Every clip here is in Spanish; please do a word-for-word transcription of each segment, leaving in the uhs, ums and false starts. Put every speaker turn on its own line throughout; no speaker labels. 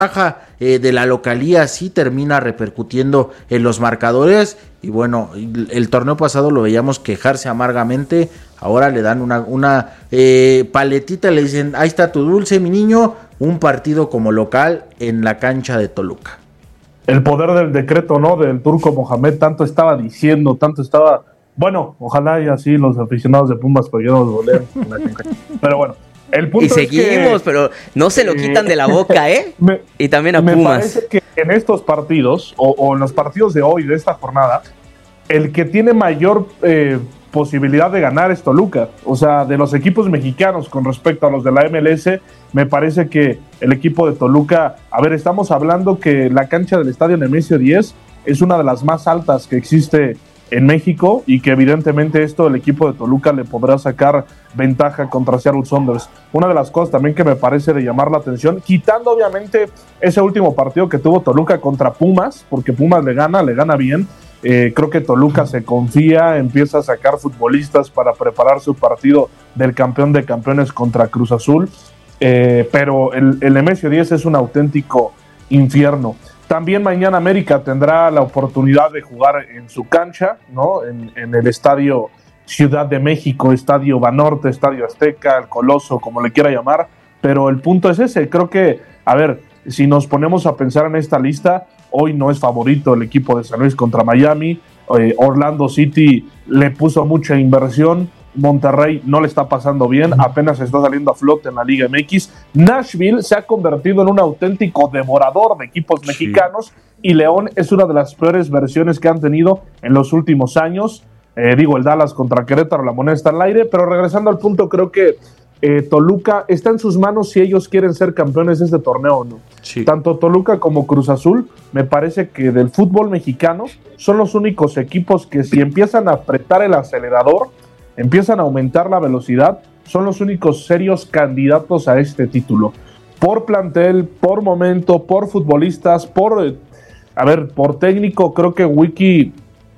eh, de la localía sí termina repercutiendo en los marcadores. Y bueno, el, el torneo pasado lo veíamos quejarse amargamente. Ahora le dan una, una eh, paletita, le dicen, ahí está tu dulce, mi niño. Un partido como local en la cancha de Toluca.
El poder del decreto, ¿no? Del Turco Mohamed, tanto estaba diciendo, tanto estaba... Bueno, ojalá y así los aficionados de Pumas pudieran volver. Pero bueno, el punto
y
es
seguimos,
que,
pero no se lo quitan eh, de la boca, ¿eh?
Me,
y también a
me
Pumas.
Me parece que en estos partidos, o, o en los partidos de hoy, de esta jornada, el que tiene mayor eh, posibilidad de ganar es Toluca. O sea, de los equipos mexicanos con respecto a los de la M L S, me parece que el equipo de Toluca... A ver, estamos hablando que la cancha del estadio Nemesio diez es una de las más altas que existe en México y que evidentemente esto el equipo de Toluca le podrá sacar ventaja contra Seattle Sounders. Una de las cosas también que me parece de llamar la atención, quitando obviamente ese último partido que tuvo Toluca contra Pumas, porque Pumas le gana, le gana bien, eh, creo que Toluca se confía, empieza a sacar futbolistas para preparar su partido del campeón de campeones contra Cruz Azul, eh, pero el, el Nemesio diez es un auténtico infierno. También mañana América tendrá la oportunidad de jugar en su cancha, ¿no? En, en el estadio Ciudad de México, estadio Banorte, estadio Azteca, el Coloso, como le quiera llamar, pero el punto es ese. Creo que, a ver, si nos ponemos a pensar en esta lista, hoy no es favorito el equipo de San Luis contra Miami, eh, Orlando City le puso mucha inversión, Monterrey no le está pasando bien, apenas está saliendo a flote en la Liga M X. Nashville se ha convertido en un auténtico devorador de equipos sí. mexicanos, y León es una de las peores versiones que han tenido en los últimos años. Eh, digo, el Dallas contra Querétaro, la moneda está al aire, pero regresando al punto, creo que eh, Toluca está en sus manos si ellos quieren ser campeones de este torneo o no. Sí. Tanto Toluca como Cruz Azul, me parece que del fútbol mexicano son los únicos equipos que si empiezan a apretar el acelerador, empiezan a aumentar la velocidad, son los únicos serios candidatos a este título. Por plantel, por momento, por futbolistas, por, a ver, por técnico, creo que Wiki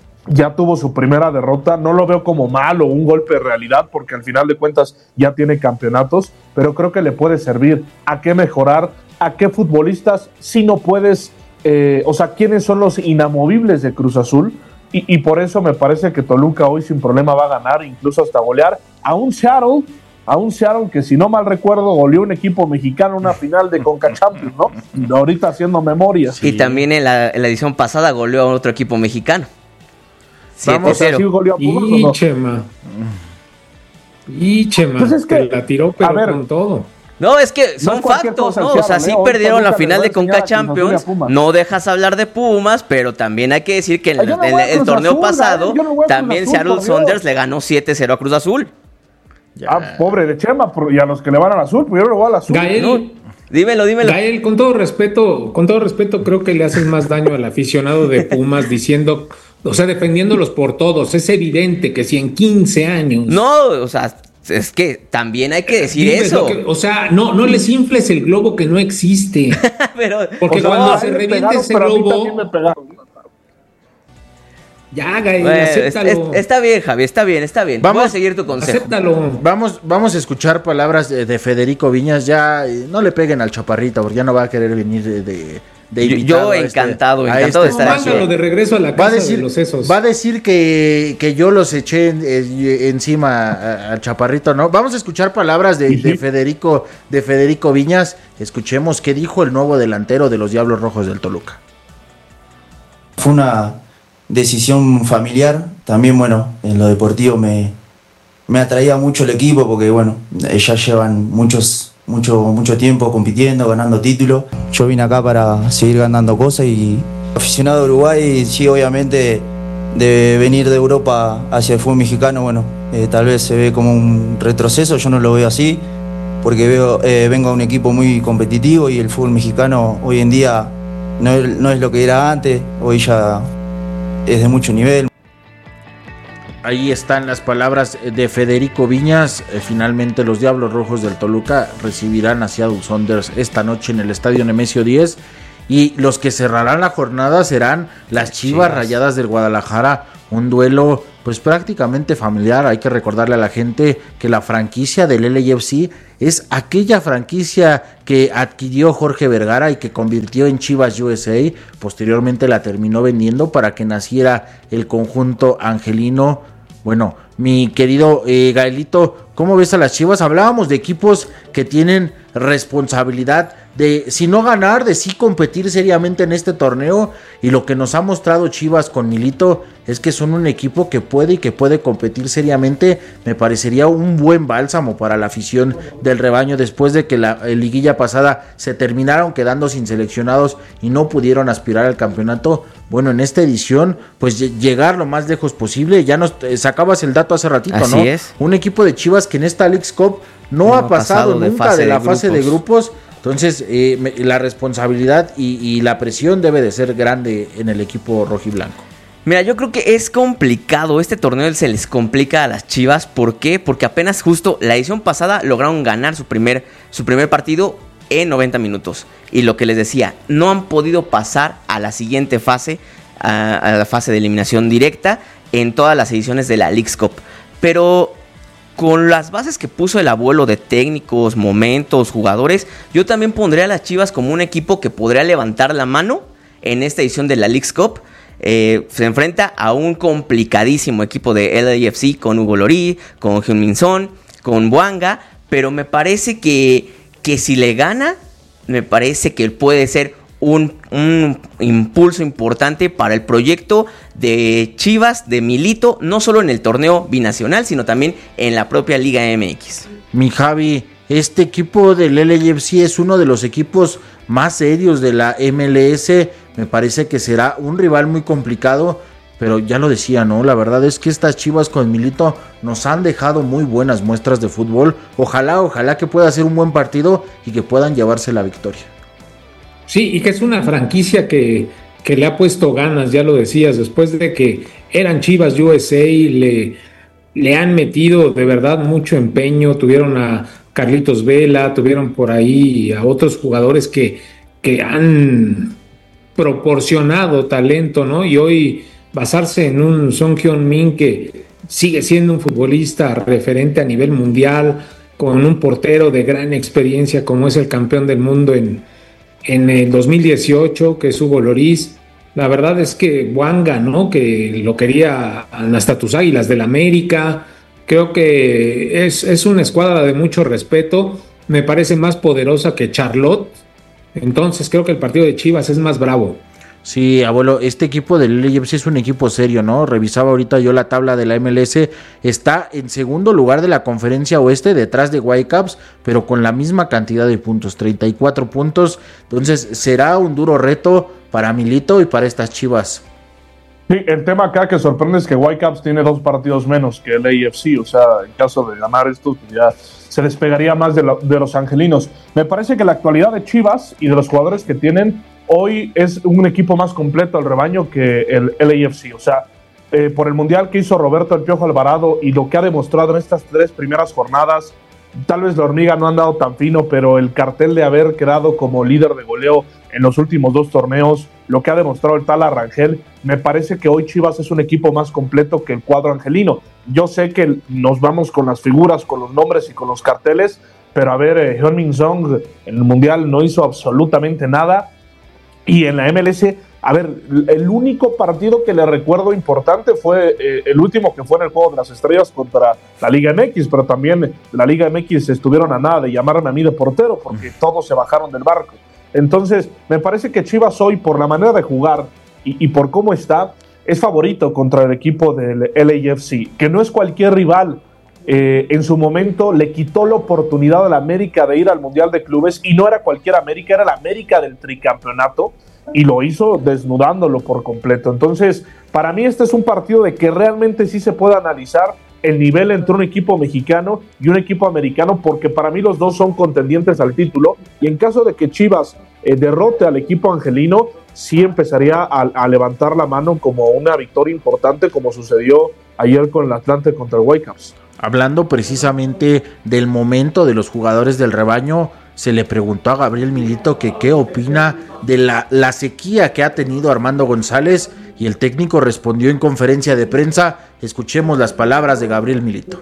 ya tuvo su primera derrota. No lo veo como mal o un golpe de realidad, porque al final de cuentas ya tiene campeonatos, pero creo que le puede servir. ¿A qué mejorar? ¿A qué futbolistas? Si no puedes, eh, o sea, ¿quiénes son los inamovibles de Cruz Azul? Y, y por eso me parece que Toluca hoy sin problema va a ganar, incluso hasta golear a un Seattle, a un Seattle que si no mal recuerdo goleó un equipo mexicano en una final de Conca Champions, ¿no? Ahorita haciendo memoria.
Sí. Y también en la, en la edición pasada goleó a otro equipo mexicano.
Vamos a decir goleó a Pumas,
y ¿o no? Chema. Y Chema, pues es que, la tiró pero ver, con todo.
No, es que son no factos, ¿no? O sea, sí perdieron la final de Conca Champions, no dejas hablar de Pumas, pero también hay que decir que en el, no en el torneo Azul, pasado no también Seattle Sounders le ganó siete cero a Cruz Azul.
Ya. Ah, pobre de Chema, y a los que le van al Azul, pues yo le voy al Azul.
Gael,
no, dímelo, dímelo.
Gael, con todo respeto, con todo respeto, creo que le haces más daño al aficionado de Pumas diciendo, o sea, defendiéndolos por todos. Es evidente que si en quince años...
No, o sea... Es que también hay que decir Dime eso.
Que, o sea, no, no les infles el globo que no existe.
pero,
Porque o sea, cuando se reviente pegaron, ese globo. Ya, Gael, bueno, acéptalo.
Es, es, está bien, Javi, está bien, está bien. Vamos Voy a seguir tu consejo.
Acéptalo.
Vamos, vamos a escuchar palabras de, de Federico Viñas. Ya eh, no le peguen al chaparrito, porque ya no va a querer venir de. de De
yo, yo encantado, este, encantado este,
de estar aquí. De regreso a la casa
va a decir,
de los sesos.
Va a decir que, que yo los eché en, en, encima al chaparrito, ¿no? Vamos a escuchar palabras de, de Federico de Federico Viñas. Escuchemos qué dijo el nuevo delantero de los Diablos Rojos del Toluca.
Fue una decisión familiar. También, bueno, en lo deportivo me, me atraía mucho el equipo porque, bueno, ya llevan muchos... Mucho, mucho tiempo compitiendo, ganando títulos. Yo vine acá para seguir ganando cosas y aficionado a Uruguay, sí, obviamente de venir de Europa hacia el fútbol mexicano, bueno, eh, tal vez se ve como un retroceso. Yo no lo veo así, porque veo, eh, vengo a un equipo muy competitivo y el fútbol mexicano hoy en día no es, no es lo que era antes, hoy ya es de mucho nivel.
Ahí están las palabras de Federico Viñas. Eh, finalmente los Diablos Rojos del Toluca recibirán a Seattle Sounders esta noche en el estadio Nemesio diez. Y los que cerrarán la jornada serán las Chivas, Chivas Rayadas del Guadalajara. Un duelo pues prácticamente familiar. Hay que recordarle a la gente que la franquicia del L A F C es aquella franquicia que adquirió Jorge Vergara y que convirtió en Chivas U S A. Posteriormente la terminó vendiendo para que naciera el conjunto angelino. Bueno, mi querido eh, Gaelito, ¿cómo ves a las Chivas? Hablábamos de equipos que tienen responsabilidad de, si no ganar, de sí competir seriamente en este torneo, y lo que nos ha mostrado Chivas con Milito es que son un equipo que puede y que puede competir seriamente. Me parecería un buen bálsamo para la afición del rebaño después de que la liguilla pasada se terminaron quedando sin seleccionados y no pudieron aspirar al campeonato. Bueno, en esta edición, pues llegar lo más lejos posible. Ya nos eh, sacabas el dato hace ratito,
Así
¿no?
Es.
Un equipo de Chivas que en esta Leagues Cup no, no ha pasado, pasado nunca de, de la de fase de grupos. Entonces, eh, me, la responsabilidad y, y la presión debe de ser grande en el equipo rojiblanco.
Mira, yo creo que es complicado. Este torneo se les complica a las Chivas. ¿Por qué? Porque apenas justo la edición pasada lograron ganar su primer, su primer partido en noventa minutos. Y lo que les decía, no han podido pasar a la siguiente fase, a, a la fase de eliminación directa en todas las ediciones de la Leagues Cup. Pero con las bases que puso el abuelo de técnicos, momentos, jugadores, yo también pondría a las Chivas como un equipo que podría levantar la mano en esta edición de la Leagues Cup. Eh, se enfrenta a un complicadísimo equipo de L A F C con Hugo Lorí, con Heung-min Son, con Bouanga, pero me parece que, que si le gana, me parece que puede ser un, un impulso importante para el proyecto de Chivas, de Milito, no solo en el torneo binacional, sino también en la propia Liga M X.
Mi Javi, este equipo del L A F C es uno de los equipos más serios de la M L S. Me parece que será un rival muy complicado, pero ya lo decía, ¿no? La verdad es que estas Chivas con Milito nos han dejado muy buenas muestras de fútbol. Ojalá, ojalá que pueda ser un buen partido y que puedan llevarse la victoria.
Sí, y que es una franquicia que, que le ha puesto ganas, ya lo decías, después de que eran Chivas U S A, le, le han metido de verdad mucho empeño. Tuvieron a Carlitos Vela, tuvieron por ahí a otros jugadores que, que han proporcionado talento, ¿no? Y hoy basarse en un Son Heung-min que sigue siendo un futbolista referente a nivel mundial, con un portero de gran experiencia como es el campeón del mundo en, en el dos mil dieciocho, que es Hugo Lloris. La verdad es que Bouanga, ¿no? Que lo quería hasta tus Águilas del América. Creo que es, es una escuadra de mucho respeto. Me parece más poderosa que Charlotte. Entonces creo que el partido de Chivas es más bravo.
Sí, abuelo, este equipo del L A F C es un equipo serio, ¿no? Revisaba ahorita yo la tabla de la M L S, está en segundo lugar de la conferencia oeste, detrás de Whitecaps, pero con la misma cantidad de puntos, treinta y cuatro puntos. Entonces será un duro reto para Milito y para estas Chivas.
Sí, el tema acá que sorprende es que Whitecaps tiene dos partidos menos que el L A F C, o sea, en caso de ganar esto, ya se despegaría más de, lo, de los angelinos. Me parece que la actualidad de Chivas y de los jugadores que tienen hoy es un equipo más completo al rebaño que el L A F C, o sea, eh, por el mundial que hizo Roberto El Piojo Alvarado y lo que ha demostrado en estas tres primeras jornadas, tal vez la hormiga no ha andado tan fino, pero el cartel de haber quedado como líder de goleo en los últimos dos torneos, lo que ha demostrado el tal Arrangel, me parece que hoy Chivas es un equipo más completo que el cuadro angelino. Yo sé que nos vamos con las figuras, con los nombres y con los carteles, pero a ver, eh, Heung-min Son en el mundial no hizo absolutamente nada, y en la M L S, a ver, el único partido que le recuerdo importante fue eh, el último, que fue en el Juego de las Estrellas contra la Liga M X, pero también la Liga M X estuvieron a nada de llamarme a mí de portero, porque todos se bajaron del barco. Entonces, me parece que Chivas hoy, por la manera de jugar y, y por cómo está, es favorito contra el equipo del L A F C, que no es cualquier rival. Eh, en su momento le quitó la oportunidad a la América de ir al Mundial de Clubes, y no era cualquier América, era la América del tricampeonato, y lo hizo desnudándolo por completo. Entonces, para mí este es un partido de que realmente sí se puede analizar el nivel entre un equipo mexicano y un equipo americano, porque para mí los dos son contendientes al título, y en caso de que Chivas eh, derrote al equipo angelino, sí empezaría a, a levantar la mano como una victoria importante, como sucedió ayer con el Atlante contra el Whitecaps.
Hablando precisamente del momento de los jugadores del rebaño, se le preguntó a Gabriel Milito que qué opina de la, la sequía que ha tenido Armando González, y el técnico respondió en conferencia de prensa. Escuchemos las palabras de Gabriel Milito.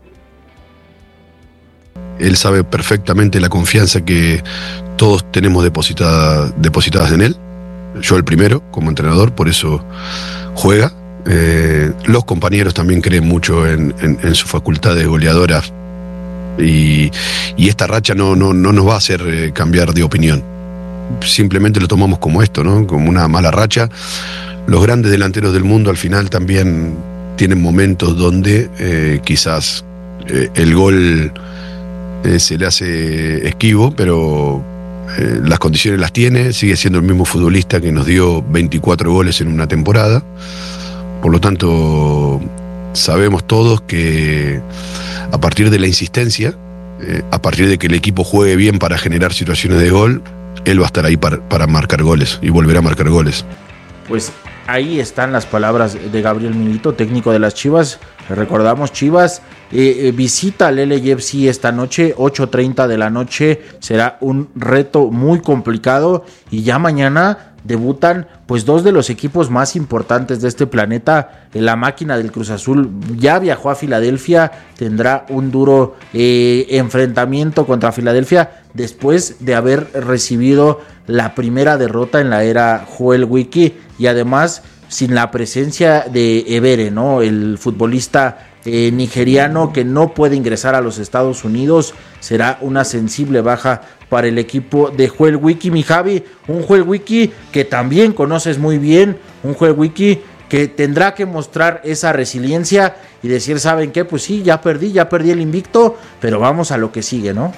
Él sabe perfectamente la confianza que todos tenemos depositada, depositadas en él. Yo el primero, como entrenador, por eso juega. Eh, los compañeros también creen mucho en, en, en sus facultades goleadoras. Y, y esta racha no, no, no nos va a hacer eh, cambiar de opinión. Simplemente lo tomamos como esto, ¿no? Como una mala racha. Los grandes delanteros del mundo al final también tienen momentos donde eh, quizás eh, el gol eh, se le hace esquivo, pero eh, las condiciones las tiene. Sigue siendo el mismo futbolista que nos dio veinticuatro goles en una temporada. Por lo tanto, sabemos todos que a partir de la insistencia, eh, a partir de que el equipo juegue bien para generar situaciones de gol, él va a estar ahí para, para marcar goles y volverá a marcar goles.
Pues ahí están las palabras de Gabriel Milito, técnico de las Chivas. Recordamos, Chivas eh, eh, visita al L A F C esta noche, ocho treinta de la noche. Será un reto muy complicado, y ya mañana debutan pues dos de los equipos más importantes de este planeta. La máquina del Cruz Azul ya viajó a Filadelfia, tendrá un duro eh, enfrentamiento contra Filadelfia después de haber recibido la primera derrota en la era Joel Wiki, y además sin la presencia de Ebere, ¿no? El futbolista eh, nigeriano que no puede ingresar a los Estados Unidos. Será una sensible baja para el equipo de Joel Wiki, mi Javi. Un Joel Wiki que también conoces muy bien, un Joel Wiki que tendrá que mostrar esa resiliencia y decir, ¿saben qué? Pues sí, ya perdí, ya perdí el invicto, pero vamos a lo que sigue, ¿no?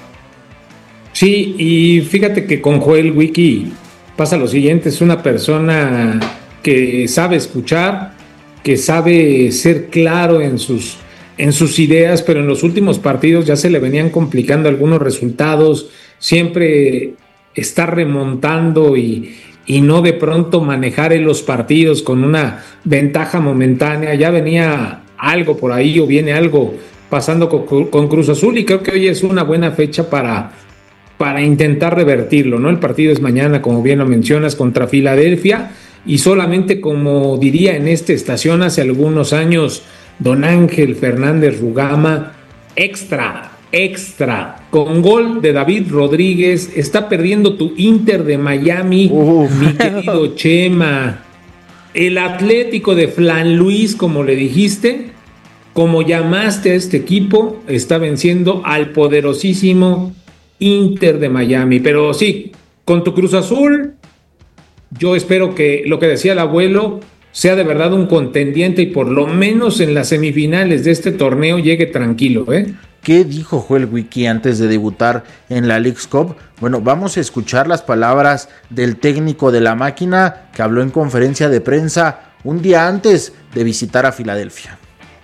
Sí, y fíjate que con Joel Wiki pasa lo siguiente: es una persona que sabe escuchar, que sabe ser claro en sus, en sus ideas, pero en los últimos partidos ya se le venían complicando algunos resultados. Siempre está remontando y, y no de pronto manejar en los partidos con una ventaja momentánea. Ya venía algo por ahí, o viene algo pasando con, con Cruz Azul, y creo que hoy es una buena fecha para, para intentar revertirlo, ¿no? El partido es mañana, como bien lo mencionas, contra Filadelfia, y solamente, como diría en esta estación hace algunos años don Ángel Fernández Rugama, extra, extra, con gol de David Rodríguez, está perdiendo tu Inter de Miami, uh. mi querido Chema. El Atlético de Flan Luis, como le dijiste, como llamaste a este equipo, está venciendo al poderosísimo Inter de Miami. Pero sí, con tu Cruz Azul, yo espero que lo que decía el abuelo sea de verdad un contendiente, y por lo menos en las semifinales de este torneo llegue tranquilo, ¿eh?
¿Qué dijo Joel Wiki antes de debutar en la Leagues Cup? Bueno, vamos a escuchar las palabras del técnico de la máquina, que habló en conferencia de prensa un día antes de visitar a Filadelfia.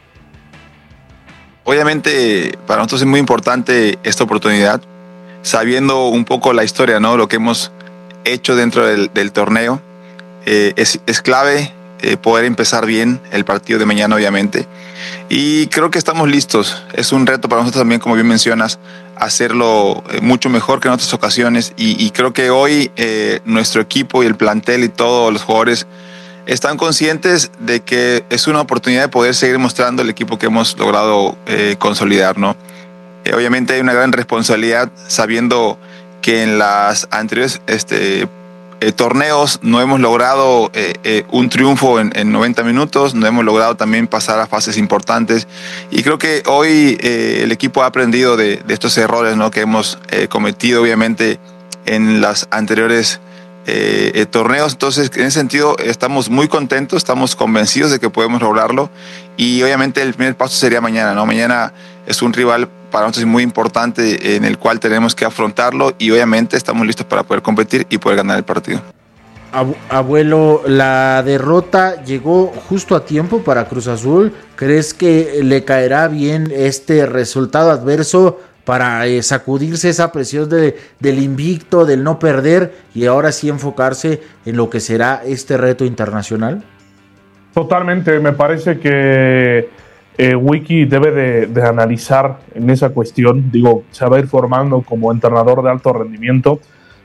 Obviamente para nosotros es muy importante esta oportunidad, sabiendo un poco la historia, ¿no? Lo que hemos hecho dentro del, del torneo. Eh, es, es clave eh, poder empezar bien el partido de mañana, obviamente. Y creo que estamos listos. Es un reto para nosotros también, como bien mencionas, hacerlo eh, mucho mejor que en otras ocasiones. Y, y creo que hoy eh, nuestro equipo y el plantel y todos los jugadores están conscientes de que es una oportunidad de poder seguir mostrando el equipo que hemos logrado eh, consolidar, ¿no? Eh, obviamente hay una gran responsabilidad, sabiendo que en las anteriores este, eh, torneos no hemos logrado eh, eh, un triunfo en, en noventa minutos, no hemos logrado también pasar a fases importantes, y creo que hoy eh, el equipo ha aprendido de, de estos errores, ¿no? que hemos eh, cometido obviamente en las anteriores eh, eh, torneos. Entonces, en ese sentido estamos muy contentos, estamos convencidos de que podemos lograrlo, y obviamente el primer paso sería mañana, ¿no? Mañana es un rival para nosotros muy importante, en el cual tenemos que afrontarlo, y obviamente estamos listos para poder competir y poder ganar el partido.
Abuelo, la derrota llegó justo a tiempo para Cruz Azul. ¿Crees que le caerá bien este resultado adverso para eh, sacudirse esa presión de, del invicto, del no perder, y ahora sí enfocarse en lo que será este reto internacional?
Totalmente, me parece que eh, Wiki debe de, de analizar en esa cuestión, digo, se va a ir formando como entrenador de alto rendimiento,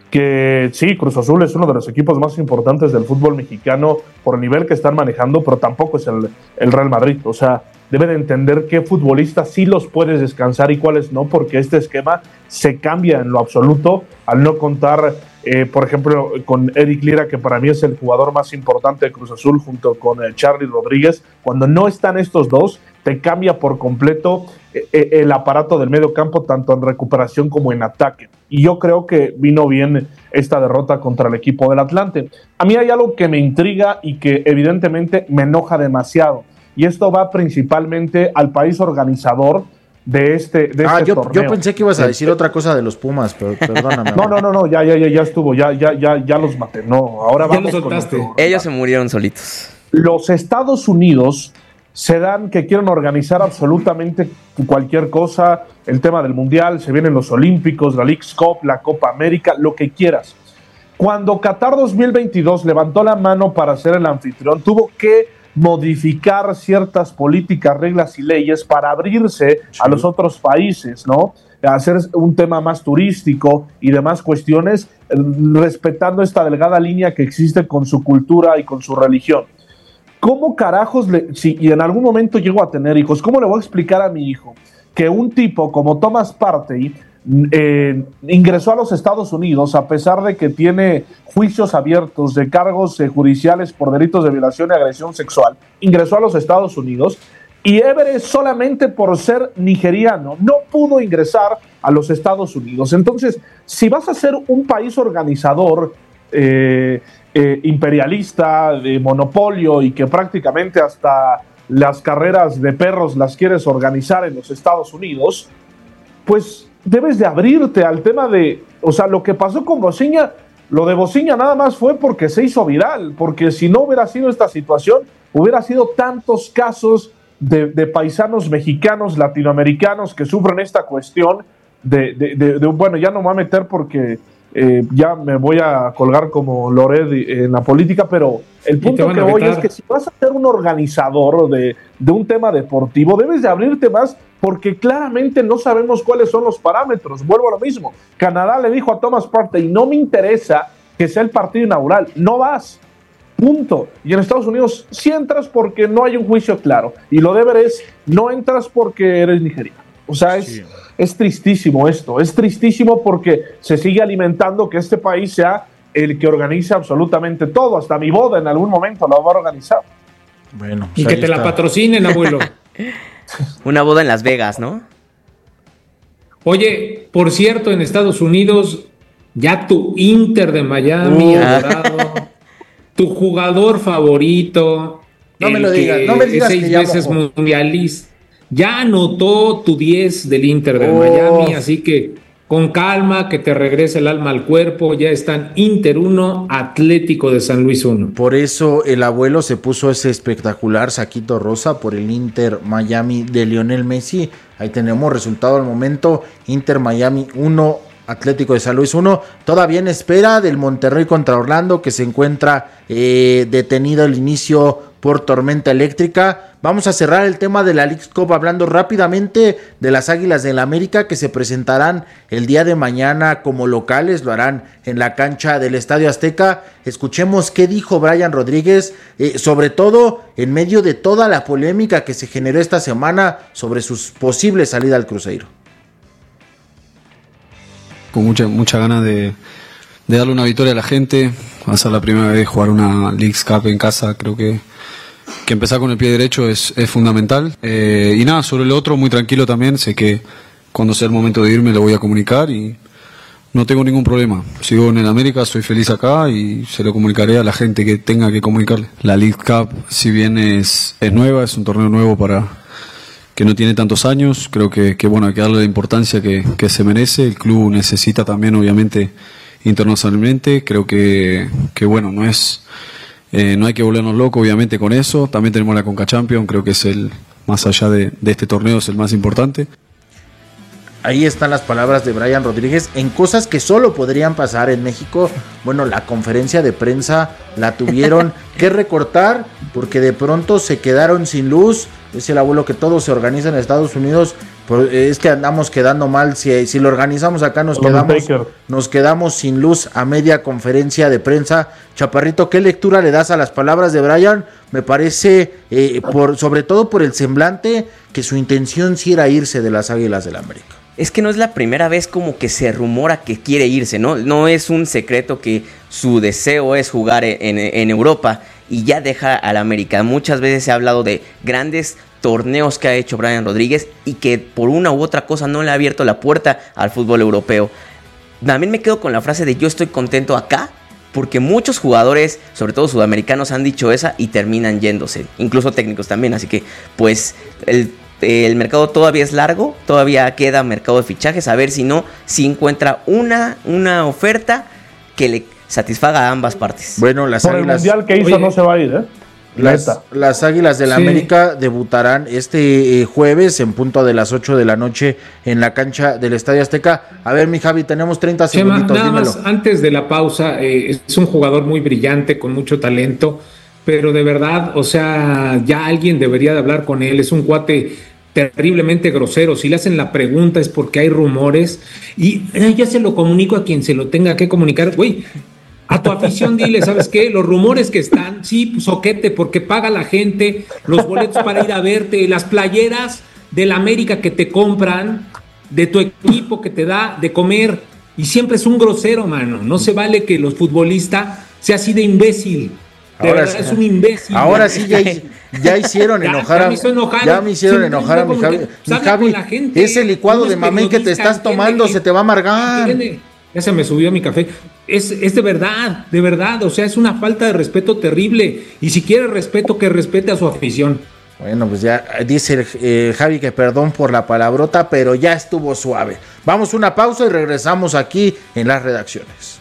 que sí, Cruz Azul es uno de los equipos más importantes del fútbol mexicano por el nivel que están manejando, pero tampoco es el, el Real Madrid. O sea, debe de entender qué futbolistas sí los puedes descansar y cuáles no, porque este esquema se cambia en lo absoluto al no contar, eh, por ejemplo, con Eric Lira, que para mí es el jugador más importante de Cruz Azul, junto con eh, Charly Rodríguez. Cuando no están estos dos, te cambia por completo eh, el aparato del medio campo, tanto en recuperación como en ataque. Y yo creo que vino bien esta derrota contra el equipo del Atlante. A mí hay algo que me intriga y que evidentemente me enoja demasiado. Y esto va principalmente al país organizador de este, de
ah,
este
yo,
torneo.
Yo pensé que ibas a decir otra cosa de los Pumas, pero perdóname.
No, no, no, no, ya, ya, ya, ya estuvo, ya, ya, ya, ya los maté. No, ahora
ya
vamos
los soltaste. Con ellos se murieron solitos.
Los Estados Unidos se dan que quieren organizar absolutamente cualquier cosa, el tema del Mundial, se vienen los Olímpicos, la Leagues Cup, la Copa América, lo que quieras. Cuando Qatar dos mil veintidós levantó la mano para ser el anfitrión, tuvo que modificar ciertas políticas, reglas y leyes para abrirse sí. a los otros países, ¿no? Hacer un tema más turístico y demás cuestiones, respetando esta delgada línea que existe con su cultura y con su religión. ¿Cómo carajos, le, si y en algún momento llego a tener hijos, cómo le voy a explicar a mi hijo que un tipo como Thomas Partey eh, ingresó a los Estados Unidos a pesar de que tiene juicios abiertos de cargos eh, judiciales por delitos de violación y agresión sexual, ingresó a los Estados Unidos y Everest solamente por ser nigeriano no pudo ingresar a los Estados Unidos? Entonces, si vas a ser un país organizador, eh, Eh, imperialista, de monopolio y que prácticamente hasta las carreras de perros las quieres organizar en los Estados Unidos, pues debes de abrirte al tema de, o sea, lo que pasó con Bociña, lo de Bociña nada más fue porque se hizo viral, porque si no hubiera sido esta situación, hubiera sido tantos casos de, de paisanos mexicanos, latinoamericanos que sufren esta cuestión de, de, de, de bueno, ya no me voy a meter porque Eh, ya me voy a colgar como Loret en la política, pero el punto que voy es que si vas a ser un organizador de, de un tema deportivo, debes de abrirte más, porque claramente no sabemos cuáles son los parámetros. Vuelvo a lo mismo, Canadá le dijo a Thomas Partey, no me interesa que sea el partido inaugural, no vas, punto. Y en Estados Unidos sí entras porque no hay un juicio claro, y lo de Everest es, no entras porque eres nigeriano. O sea, es, sí. es tristísimo esto, es tristísimo porque se sigue alimentando que este país sea el que organiza absolutamente todo, hasta mi boda en algún momento la va a organizar.
Bueno,
y que te está. La patrocinen, abuelo.
Una boda en Las Vegas, ¿no?
Oye, por cierto, en Estados Unidos, ya tu Inter de Miami, uh. adorado, tu jugador favorito,
no me lo digas, no me digas
seis
que ya
veces
mojó.
mundialista. Ya anotó tu diez del Inter de oh. Miami, así que con calma, que te regrese el alma al cuerpo. Ya están Inter uno, Atlético de San Luis uno.
Por eso el abuelo se puso ese espectacular saquito rosa por el Inter Miami de Lionel Messi. Ahí tenemos resultado al momento, Inter Miami uno, Atlético de San Luis uno. Todavía en espera del Monterrey contra Orlando, que se encuentra eh, detenido el inicio por tormenta eléctrica. Vamos a cerrar el tema de la Leagues Cup hablando rápidamente de las Águilas del América, que se presentarán el día de mañana como locales, lo harán en la cancha del Estadio Azteca. Escuchemos qué dijo Brian Rodríguez, eh, sobre todo en medio de toda la polémica que se generó esta semana sobre su posible salida al Cruzeiro.
Con mucha, mucha ganas de, de darle una victoria a la gente, va a ser la primera vez jugar una Leagues Cup en casa, creo que que empezar con el pie derecho es, es fundamental. Eh, y nada, sobre lo otro, muy tranquilo también. Sé que cuando sea el momento de irme lo voy a comunicar y no tengo ningún problema. Sigo en el América, soy feliz acá y se lo comunicaré a la gente que tenga que comunicarle. La League Cup, si bien es, es nueva, es un torneo nuevo para que no tiene tantos años, creo que, que bueno, hay que darle la importancia que, que se merece. El club necesita también, obviamente, internacionalmente. Creo que, que bueno, no es... Eh, no hay que volvernos locos, obviamente, con eso. También tenemos la Conca Champions, creo que es el, más allá de, de este torneo, es el más importante.
Ahí están las palabras de Brian Rodríguez en cosas que solo podrían pasar en México. Bueno, la conferencia de prensa la tuvieron que recortar porque de pronto se quedaron sin luz es el abuelo que todo se organiza en Estados Unidos, pero es que andamos quedando mal, si, si lo organizamos acá nos quedamos, nos quedamos sin luz a media conferencia de prensa. Chaparrito, ¿qué lectura le das a las palabras de Brian? Me parece, eh, por, sobre todo por el semblante, que su intención sí era irse de las Águilas del América.
Es que no es la primera vez como que se rumora que quiere irse, ¿no? No es un secreto que su deseo es jugar en, en Europa y ya deja al América. Muchas veces se ha hablado de grandes torneos que ha hecho Brian Rodríguez y que por una u otra cosa no le ha abierto la puerta al fútbol europeo. También me quedo con la frase de yo estoy contento acá, porque muchos jugadores, sobre todo sudamericanos, han dicho esa y terminan yéndose, incluso técnicos también, así que pues el, el mercado todavía es largo, todavía queda mercado de fichajes, a ver si no, si encuentra una, una oferta que le satisfaga a ambas partes.
Bueno, las
Por
Águilas,
el mundial que hizo, oye, no se va a ir, ¿eh?
Las, las Águilas del sí. América debutarán este eh, jueves en punto de las ocho de la noche en la cancha del Estadio Azteca. A ver, mi Javi, tenemos treinta segunditos,
nada
dímelo.
Más, antes de la pausa, eh, es un jugador muy brillante, con mucho talento, pero de verdad, o sea, ya alguien debería de hablar con él. Es un cuate terriblemente grosero. Si le hacen la pregunta es porque hay rumores y eh, ya se lo comunico a quien se lo tenga que comunicar. Güey, a tu afición dile, ¿sabes qué? Los rumores que están, sí, pues soquete, porque paga la gente los boletos para ir a verte, las playeras del América que te compran, de tu equipo que te da de comer, y siempre es un grosero, mano. No se vale que los futbolistas sea así de imbécil. De
ahora
verdad,
sí,
es un imbécil.
Ahora sí ya, ya hicieron enojar
ya,
a,
ya me, enojar,
ya me hicieron enojar a mi Javi. Mi Javi, ese licuado de mamey que te estás tomando se te va a amargar.
Entiende. Ya se me subió mi café. Es, es de verdad, de verdad. O sea, es una falta de respeto terrible. Y si quiere respeto, que respete a su afición.
Bueno, pues ya dice eh, Javi que perdón por la palabrota, pero ya estuvo suave. Vamos a una pausa y regresamos aquí en las redacciones.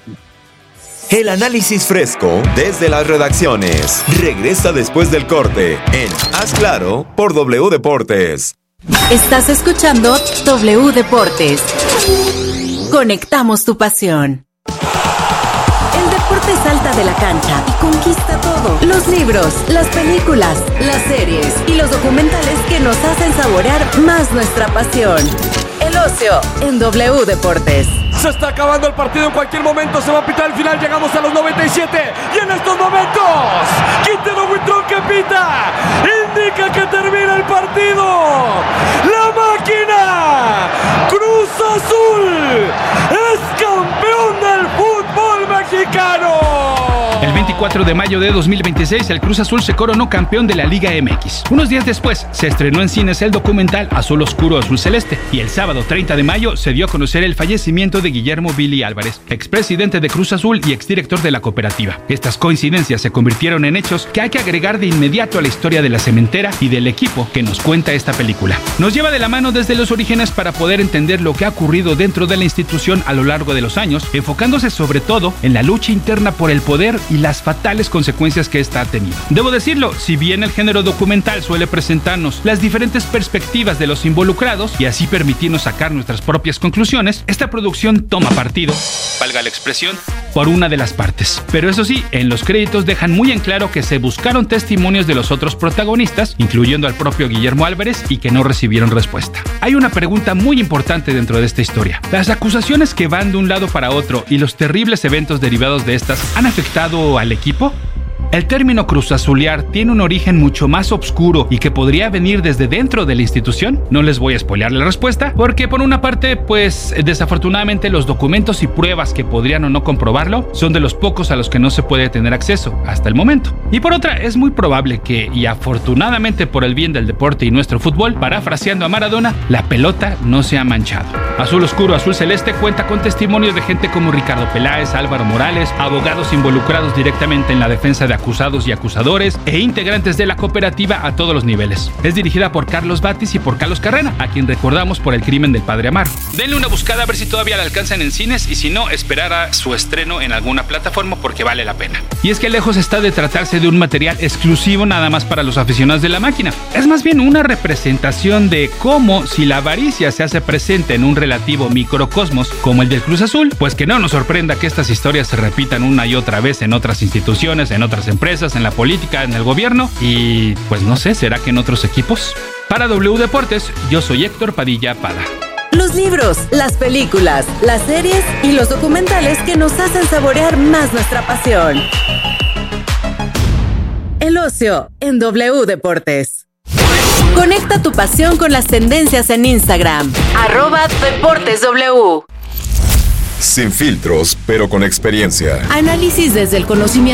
El análisis fresco desde las redacciones. Regresa después del corte en Haz Claro por W Deportes.
Estás escuchando W Deportes. Conectamos tu pasión. El deporte salta de la cancha y conquista todo. Los libros, las películas, las series y los documentales que nos hacen saborear más nuestra pasión. El ocio en W Deportes.
Se está acabando el partido, en cualquier momento se va a pitar el final, llegamos a los noventa y siete y en estos momentos Quintero Buitrón que pita indica que termina el partido. La máquina Cruz Azul es campeón del fútbol mexicano.
El veinticuatro de mayo de dos mil veintiséis, el Cruz Azul se coronó campeón de la Liga M X. Unos días después, se estrenó en cines el documental Azul Oscuro, Azul Celeste. Y el sábado treinta de mayo, se dio a conocer el fallecimiento de Guillermo Billy Álvarez, expresidente de Cruz Azul y exdirector de la cooperativa. Estas coincidencias se convirtieron en hechos que hay que agregar de inmediato a la historia de la cementera y del equipo que nos cuenta esta película. Nos lleva de la mano desde los orígenes para poder entender lo que ha ocurrido dentro de la institución a lo largo de los años, enfocándose sobre todo en la lucha interna por el poder y las fatales consecuencias que esta ha tenido. Debo decirlo, si bien el género documental suele presentarnos las diferentes perspectivas de los involucrados y así permitirnos sacar nuestras propias conclusiones, esta producción toma partido, valga la expresión, por una de las partes. Pero eso sí, en los créditos dejan muy en claro que se buscaron testimonios de los otros protagonistas, incluyendo al propio Guillermo Álvarez, y que no recibieron respuesta. Hay una pregunta muy importante dentro de esta historia. ¿Las acusaciones que van de un lado para otro y los terribles eventos derivados de estas han afectado al equipo? El término cruzazulear tiene un origen mucho más oscuro y que podría venir desde dentro de la institución. No les voy a spoilear la respuesta, porque por una parte, pues desafortunadamente los documentos y pruebas que podrían o no comprobarlo son de los pocos a los que no se puede tener acceso hasta el momento. Y por otra, es muy probable que, y afortunadamente por el bien del deporte y nuestro fútbol, parafraseando a Maradona, la pelota no se ha manchado. Azul Oscuro, Azul Celeste cuenta con testimonios de gente como Ricardo Peláez, Álvaro Morales, abogados involucrados directamente en la defensa de acusados y acusadores e integrantes de la cooperativa a todos los niveles. Es dirigida por Carlos Batis y por Carlos Carrena, a quien recordamos por el crimen del padre Amaro. Denle una buscada a ver si todavía la alcanzan en cines y si no, esperar a su estreno en alguna plataforma porque vale la pena. Y es que lejos está de tratarse de un material exclusivo nada más para los aficionados de la máquina. Es más bien una representación de cómo, si la avaricia se hace presente en un relativo microcosmos como el del Cruz Azul, pues que no nos sorprenda que estas historias se repitan una y otra vez en otras instituciones, en otras empresas empresas, en la política, en el gobierno y pues no sé, ¿será que en otros equipos? Para W Deportes, yo soy Héctor Padilla Pada.
Los libros, las películas, las series y los documentales que nos hacen saborear más nuestra pasión. El ocio en W Deportes. Conecta tu pasión con las tendencias en Instagram. Arroba Deportes W.
Sin filtros, pero con experiencia.
Análisis desde el conocimiento